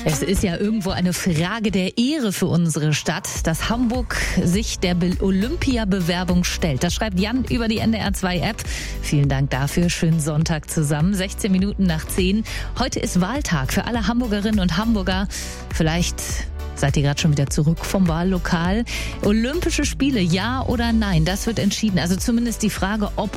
Es ist ja irgendwo eine Frage der Ehre für unsere Stadt, dass Hamburg sich der Olympiabewerbung stellt. Das schreibt Jan über die NDR2-App. Vielen Dank dafür. Schönen Sonntag zusammen. 16 Minuten nach 10. Heute ist Wahltag für alle Hamburgerinnen und Hamburger. Vielleicht seid ihr gerade schon wieder zurück vom Wahllokal? Olympische Spiele, ja oder nein? Das wird entschieden. Also zumindest die Frage, ob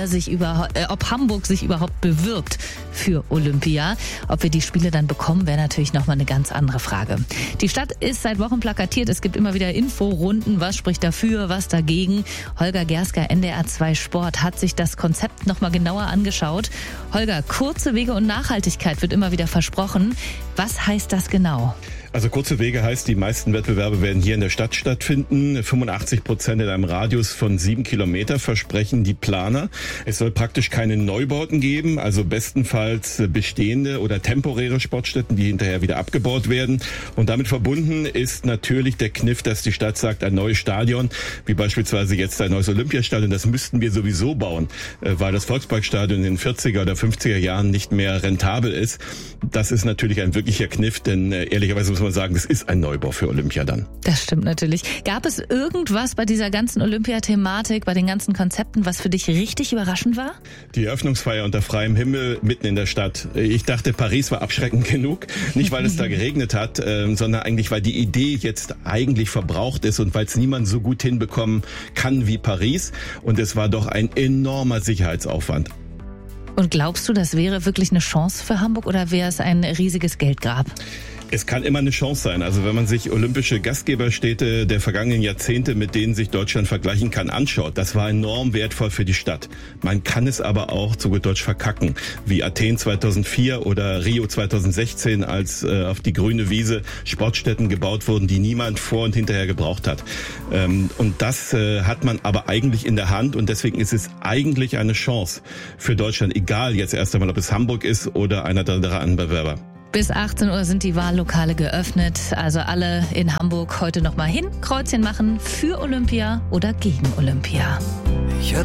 ob Hamburg sich überhaupt bewirbt für Olympia. Ob wir die Spiele dann bekommen, wäre natürlich nochmal eine ganz andere Frage. Die Stadt ist seit Wochen plakatiert. Es gibt immer wieder Inforunden. Was spricht dafür, was dagegen? Holger Gersker, NDR2 Sport, hat sich das Konzept nochmal genauer angeschaut. Holger, kurze Wege und Nachhaltigkeit wird immer wieder versprochen. Was heißt das genau? Also kurze Wege heißt, die meisten Wettbewerbe werden hier in der Stadt stattfinden. 85% in einem Radius von 7 Kilometer versprechen die Planer. Es soll praktisch keine Neubauten geben, also bestenfalls bestehende oder temporäre Sportstätten, die hinterher wieder abgebaut werden. Und damit verbunden ist natürlich der Kniff, dass die Stadt sagt, ein neues Stadion, wie beispielsweise jetzt ein neues Olympiastadion, das müssten wir sowieso bauen, weil das Volksparkstadion in den 40er oder 50er Jahren nicht mehr rentabel ist. Das ist natürlich ein wirklicher Kniff, denn ehrlicherweise muss man sagen, das ist ein Neubau für Olympia dann. Das stimmt natürlich. Gab es irgendwas bei dieser ganzen Olympiathematik, bei den ganzen Konzepten, was für dich richtig überraschend war? Die Eröffnungsfeier unter freiem Himmel mitten in der Stadt. Ich dachte, Paris war abschreckend genug. Nicht, weil es da geregnet hat, sondern eigentlich, weil die Idee jetzt eigentlich verbraucht ist und weil es niemand so gut hinbekommen kann wie Paris. Und es war doch ein enormer Sicherheitsaufwand. Und glaubst du, das wäre wirklich eine Chance für Hamburg oder wäre es ein riesiges Geldgrab? Es kann immer eine Chance sein. Also wenn man sich olympische Gastgeberstädte der vergangenen Jahrzehnte, mit denen sich Deutschland vergleichen kann, anschaut, das war enorm wertvoll für die Stadt. Man kann es aber auch zu gut Deutsch verkacken, wie Athen 2004 oder Rio 2016, als auf die grüne Wiese Sportstätten gebaut wurden, die niemand vor und hinterher gebraucht hat. Und das hat man aber eigentlich in der Hand und deswegen ist es eigentlich eine Chance für Deutschland, egal jetzt erst einmal, ob es Hamburg ist oder einer der anderen Bewerber. Bis 18 Uhr sind die Wahllokale geöffnet. Also alle in Hamburg heute noch mal hin, Kreuzchen machen für Olympia oder gegen Olympia.